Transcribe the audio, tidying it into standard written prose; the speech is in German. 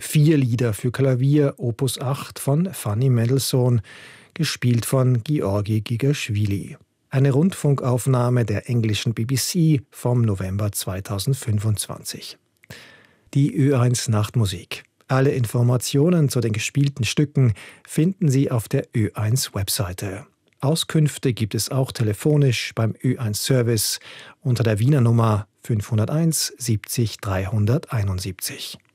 4 Lieder für Klavier Opus 8 von Fanny Mendelssohn, gespielt von Georgi Gigaschwili. Eine Rundfunkaufnahme der englischen BBC vom November 2025. Die Ö1 Nachtmusik. Alle Informationen zu den gespielten Stücken finden Sie auf der Ö1 Webseite. Auskünfte gibt es auch telefonisch beim Ö1 Service unter der Wiener Nummer 501 70 371.